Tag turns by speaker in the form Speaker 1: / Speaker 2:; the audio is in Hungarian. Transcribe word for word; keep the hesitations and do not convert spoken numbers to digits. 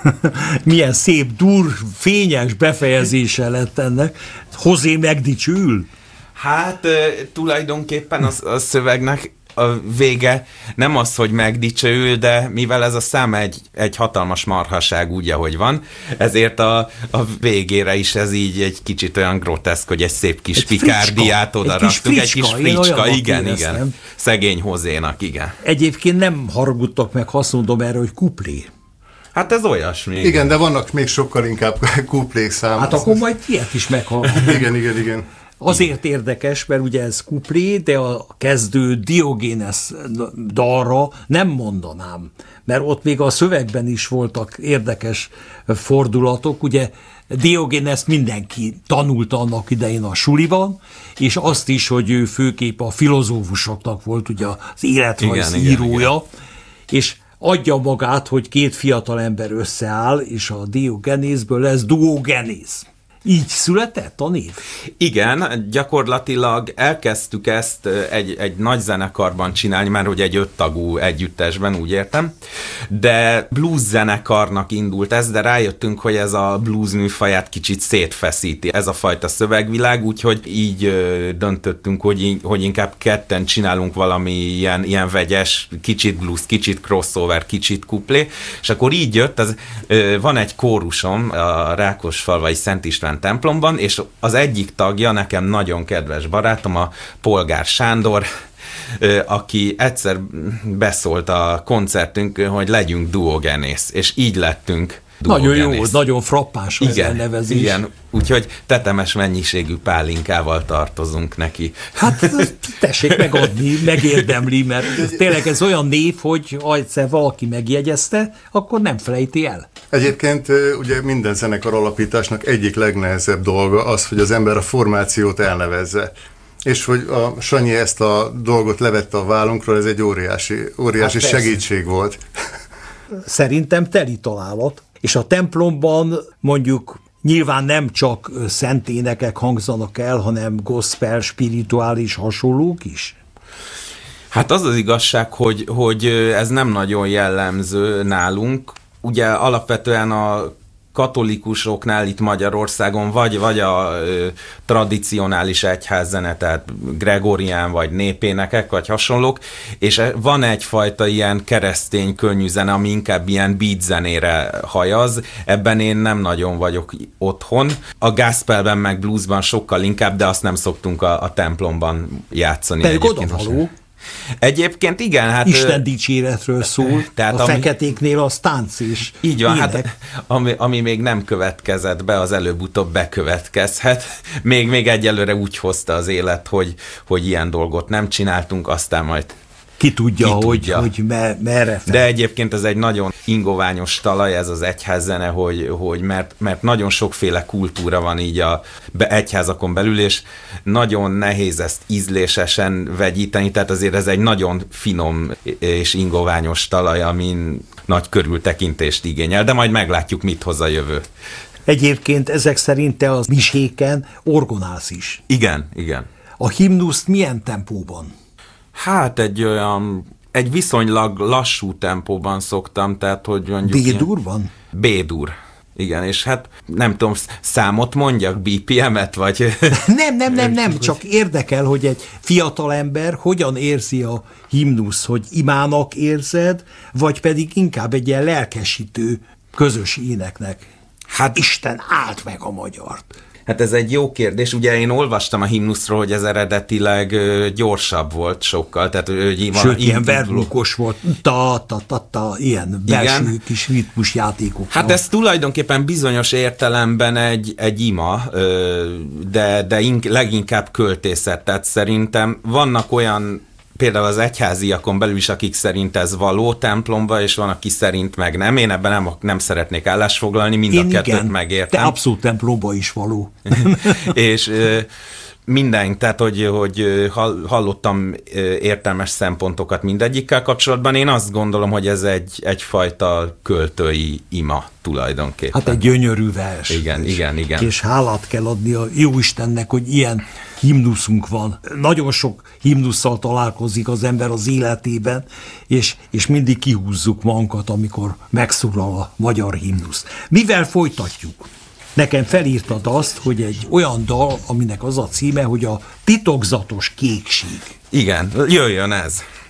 Speaker 1: Milyen szép, dur, fényes befejezése lett ennek. Hozé megdicsül.
Speaker 2: Hát tulajdonképpen a, a szövegnek a vége nem az, hogy megdicsőül, de mivel ez a szám egy, egy hatalmas marhaság úgy, ahogy van, ezért a, a végére is ez így egy kicsit olyan groteszk, hogy egy szép kis egy pikárdiát oda raktunk. Egy kis fricska, igen, igen. Nem? Szegény Hozénak, igen.
Speaker 1: Egyébként nem haragudtak meg, ha azt mondom erre, hogy kuplé.
Speaker 2: Hát ez olyasmi.
Speaker 3: Igen, igen, de vannak még sokkal inkább kuplék számos.
Speaker 1: Hát akkor majd ilyet is meghallgatunk.
Speaker 3: Igen, igen, igen.
Speaker 1: Azért érdekes, mert ugye ez kuplé, de a kezdő Diogénes dalra nem mondanám, mert ott még a szövegben is voltak érdekes fordulatok, ugye Diogénest mindenki tanulta annak idején a suliban, és azt is, hogy ő főképp a filozófusoknak volt ugye az életrajz írója, és adja magát, hogy két fiatal ember összeáll, és a Diogenészből lesz Duogenész. Így született a név?
Speaker 2: Igen, gyakorlatilag elkezdtük ezt egy, egy nagy zenekarban csinálni, már hogy egy öttagú együttesben, úgy értem, de blues zenekarnak indult ez, de rájöttünk, hogy ez a blues műfaját kicsit szétfeszíti, ez a fajta szövegvilág, úgyhogy így ö, döntöttünk, hogy, hogy inkább ketten csinálunk valami ilyen, ilyen vegyes, kicsit blues, kicsit crossover, kicsit kuplé, és akkor így jött, az, ö, van egy kórusom a Rákosfalvai Szent István templomban, és az egyik tagja, nekem nagyon kedves barátom, a Polgár Sándor, aki egyszer beszólt a koncertünkön, hogy legyünk Duogenész, és így lettünk Duogenész.
Speaker 1: Nagyon jó, nagyon frappáns az elnevezés.
Speaker 2: Igen, úgyhogy tetemes mennyiségű pálinkával tartozunk neki.
Speaker 1: Hát tessék megadni, megérdemli, mert tényleg ez olyan név, hogy ha egyszer valaki megjegyezte, akkor nem felejti el.
Speaker 3: Egyébként ugye minden zenekar alapításnak egyik legnehezebb dolga az, hogy az ember a formációt elnevezze. És hogy a Sanyi ezt a dolgot levette a vállunkról, ez egy óriási, óriási hát segítség volt.
Speaker 1: Szerintem teli találat. És a templomban mondjuk nyilván nem csak szent énekek hangzanak el, hanem gospel, spirituális hasonlók is?
Speaker 2: Hát az az igazság, hogy, hogy ez nem nagyon jellemző nálunk. Ugye alapvetően a katolikusoknál itt Magyarországon vagy, vagy a ö, tradicionális egyházzene, tehát gregorián, vagy népénekek, vagy hasonlók, és van egyfajta ilyen keresztény könnyű zene, ami inkább ilyen beat zenére hajaz, ebben én nem nagyon vagyok otthon. A gospelben meg bluesban sokkal inkább, de azt nem szoktunk a, a templomban játszani.
Speaker 1: Pedig odavaló.
Speaker 2: Egyébként igen, hát...
Speaker 1: Isten dicséretről szól, tehát a ami, feketéknél az tánc is.
Speaker 2: Így van, ének. Hát ami, ami még nem következett be, az előbb-utóbb bekövetkezhet. Még, még egyelőre úgy hozta az élet, hogy, hogy ilyen dolgot nem csináltunk, aztán majd
Speaker 1: Ki tudja,
Speaker 2: Ki
Speaker 1: hogy,
Speaker 2: tudja.
Speaker 1: hogy me, merre fel.
Speaker 2: De egyébként ez egy nagyon ingoványos talaj, ez az egyházzene, hogy, hogy mert, mert nagyon sokféle kultúra van így a be, egyházakon belül, és nagyon nehéz ezt ízlésesen vegyíteni, tehát azért ez egy nagyon finom és ingoványos talaj, amin nagy körültekintést igényel, de majd meglátjuk, mit hoz a jövő.
Speaker 1: Egyébként ezek szerint te az miséken orgonálsz is.
Speaker 2: Igen, igen.
Speaker 1: A himnuszt milyen tempóban?
Speaker 2: Hát egy olyan, egy viszonylag lassú tempóban szoktam, tehát hogy mondjuk...
Speaker 1: B-durban?
Speaker 2: B-dur. Igen, és hát nem tudom, számot mondjak, bé pé em-et, vagy...
Speaker 1: Nem, nem, nem, nem, csak érdekel, hogy egy fiatal ember hogyan érzi a himnusz, hogy imának érzed, vagy pedig inkább egy ilyen lelkesítő közös éneknek. Hát Isten áld meg a magyart.
Speaker 2: Hát ez egy jó kérdés. Ugye én olvastam a himnuszról, hogy ez eredetileg ö, gyorsabb volt sokkal. Tehát, ö,
Speaker 1: Sőt, van, ilyen verbukos volt. Ta-ta-ta-ta, ilyen belső igen. kis ritmus játékok.
Speaker 2: Hát ez tulajdonképpen bizonyos értelemben egy, egy ima, ö, de, de ink, leginkább költészet. Tehát szerintem vannak olyan, például az egyháziakon belül is, akik szerint ez való templomba, és van, aki szerint meg nem. Én ebben nem, nem szeretnék állásfoglalni, mind
Speaker 1: Én
Speaker 2: a kettőt
Speaker 1: igen,
Speaker 2: megértem.
Speaker 1: te abszolút templomba is való.
Speaker 2: és Minden, tehát hogy, hogy hallottam értelmes szempontokat mindegyikkel kapcsolatban. Én azt gondolom, hogy ez egy, egyfajta költői ima tulajdonképpen.
Speaker 1: Hát egy gyönyörű vers.
Speaker 2: Igen, és, igen, igen.
Speaker 1: És hálát kell adni a Jóistennek, hogy ilyen himnuszunk van. Nagyon sok himnusszal találkozik az ember az életében, és, és mindig kihúzzuk magunkat, amikor megszólal a magyar himnusz. Mivel folytatjuk? Nekem felírtad azt, hogy egy olyan dal, aminek az a címe, hogy a titokzatos kékség.
Speaker 2: Igen, jöjjön ez.